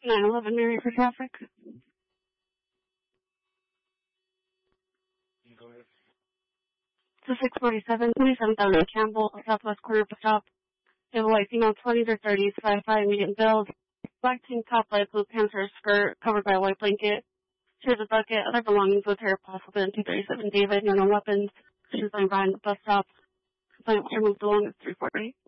911 Mary for traffic. Go ahead. To 647, 27,000 Campbell, southwest corner of the stop. They have a white female, 20s or 30s, 5'5", medium build, black tank top, light blue pants or skirt, covered by a white blanket. She has a bucket, other belongings with her, possible in 237 David, no weapons. She's lying behind the bus stop. Complaint was removed along at 340.